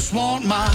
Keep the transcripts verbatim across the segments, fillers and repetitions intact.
just want my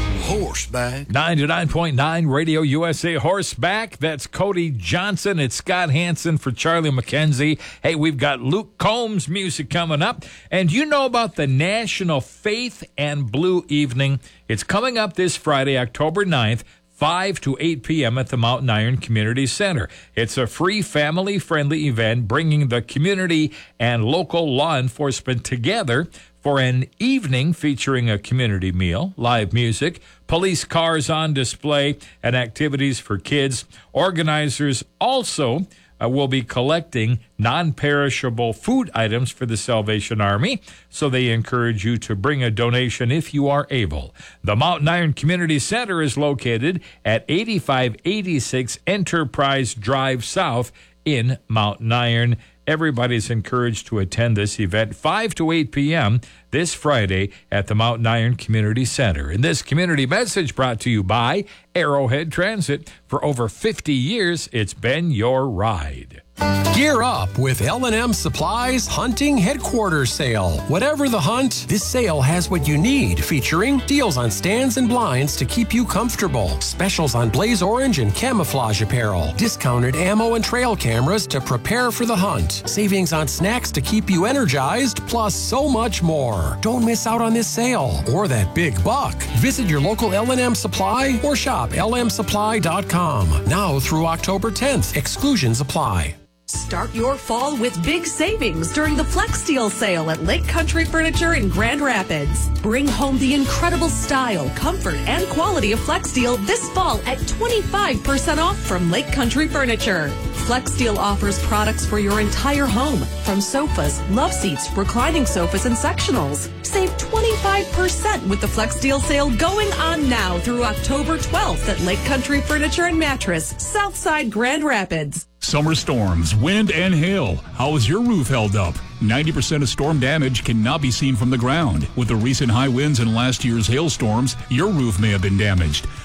horseback. ninety-nine point nine Radio U S A Horseback. That's Cody Johnson. It's Scott Hansen for Charlie McKenzie. Hey, we've got Luke Combs music coming up. And you know about the National Faith and Blue Evening. It's coming up this Friday, October ninth, five to eight p.m. at the Mountain Iron Community Center. It's a free, family-friendly event bringing the community and local law enforcement together for an evening featuring a community meal, live music, police cars on display, and activities for kids. Organizers also uh, will be collecting non-perishable food items for the Salvation Army, so they encourage you to bring a donation if you are able. The Mountain Iron Community Center is located at eighty-five eighty-six Enterprise Drive South in Mountain Iron. Everybody's encouraged to attend this event five to eight p.m. this Friday at the Mountain Iron Community Center. And this community message brought to you by Arrowhead Transit. For over fifty years, it's been your ride. Gear up with L and M Supply's Hunting Headquarters Sale. Whatever the hunt, this sale has what you need, featuring deals on stands and blinds to keep you comfortable, specials on blaze orange and camouflage apparel, discounted ammo and trail cameras to prepare for the hunt, savings on snacks to keep you energized, plus so much more. Don't miss out on this sale or that big buck. Visit your local L and M Supply or shop L M supply dot com. Now through October tenth. Exclusions apply. Start your fall with big savings during the Flex Deal sale at Lake Country Furniture in Grand Rapids. Bring home the incredible style, comfort, and quality of Flex Deal this fall at twenty-five percent off from Lake Country Furniture. Flex Deal offers products for your entire home, from sofas, love seats, reclining sofas, and sectionals. Save twenty-five percent with the Flex Deal sale going on now through October twelfth at Lake Country Furniture and Mattress, Southside Grand Rapids. Summer storms, wind, and hail. How is your roof held up? ninety percent of storm damage cannot be seen from the ground. With the recent high winds and last year's hailstorms, your roof may have been damaged.